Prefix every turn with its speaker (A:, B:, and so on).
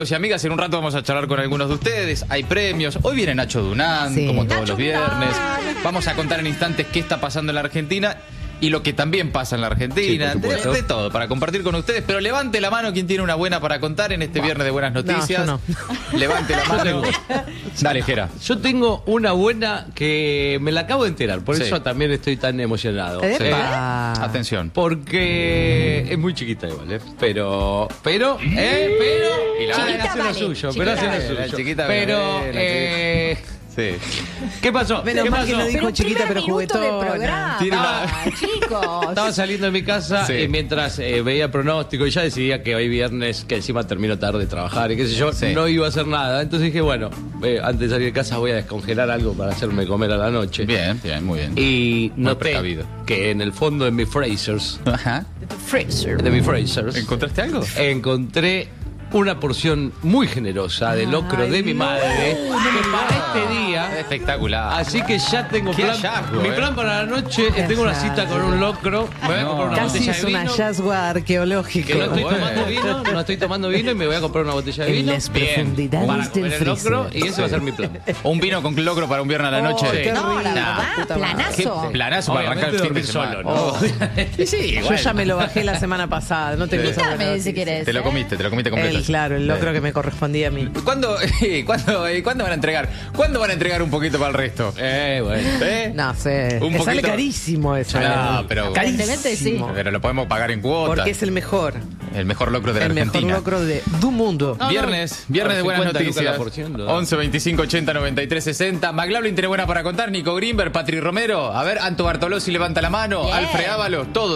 A: Y amigas, en un rato vamos a charlar con algunos de ustedes. Hay premios. Hoy viene Nacho Dunán, como todos los viernes. Vamos a contar en instantes qué está pasando en la Argentina y lo que también pasa en la Argentina. De todo, para compartir con ustedes. Pero levante la mano quien tiene una buena para contar en este viernes de buenas noticias.
B: No.
A: Levante la mano. Dale, Jera.
C: Yo tengo una buena que me la acabo de enterar, por eso también estoy tan emocionado.
A: Sí. Atención.
C: Porque es muy chiquita igual, pero
A: Y la
C: hace lo suyo, pero hace lo suyo.
A: Chiquita,
C: pero
A: sí.
C: ¿Qué pasó?
B: Menos mal que no dijo
D: Pero
B: chiquita pero
D: juguetón.
B: juguetona.
D: Chicos.
C: Estaba saliendo de mi casa
A: Sí.
C: mientras veía el pronóstico y ya decidía que hoy viernes, que encima termino tarde de trabajar y qué sé yo,
A: Sí.
C: no iba a hacer nada. Entonces dije, bueno, antes de salir de casa voy a descongelar algo para hacerme comer a la noche.
A: Bien, muy bien.
C: Y
A: Muy
C: noté
A: precavido.
C: que en el fondo de mi Frasers,
A: Ajá. ¿Encontraste algo?
C: encontré una porción muy generosa de locro de mi madre que para este día.
A: Espectacular.
C: Así que ya tengo
A: Qué
C: plan.
A: hallazgo,
C: Mi plan para la noche, tengo una cita con un locro. Me voy a comprar una
B: Casi
C: botella
B: es
C: de
B: un
C: vino.
B: hallazgo arqueológico.
C: Que no estoy
A: Bueno.
C: tomando vino, no estoy tomando vino y me voy a comprar una botella de
B: En
C: vino.
B: las
C: Bien,
B: profundidades
C: para
B: del
C: comer el locro
B: freezer.
C: y ese va a ser mi plan.
A: Un vino con locro para un viernes a la noche.
B: qué
D: No, la
B: rico.
D: verdad,
B: Puta madre.
A: Qué
D: planazo.
A: planazo para arrancar el fin de
C: Obviamente
A: semana.
C: dormir solo, ¿no?
A: Sí,
B: Yo ya me lo bajé la semana pasada. No tengo esa buena
D: Dame si
B: noticia.
D: querés.
A: Te lo comiste completo.
B: Claro, el locro que me correspondía a mí.
A: ¿Cuándo van a entregar? ¿Cuándo van a entregar un poquito para el resto?
C: Bueno.
B: No sé.
A: Un
B: Sale
A: poquito.
B: carísimo eso.
A: No, pero-
D: Aparentemente sí.
A: Pero lo podemos pagar en cuotas.
B: Porque es el mejor.
A: El mejor locro de la
B: El mejor
A: Argentina.
B: locro de du mundo.
A: Viernes de buenas
C: 50 lucas
A: noticias.
C: la porción, ¿no?
A: 11 25 80 93 60. McLaughlin tiene buena para contar. Nico Grimberg, Patri Romero. A ver, Anto Bartolozzi levanta la mano.
D: Bien.
A: Alfred Ábalos, todos.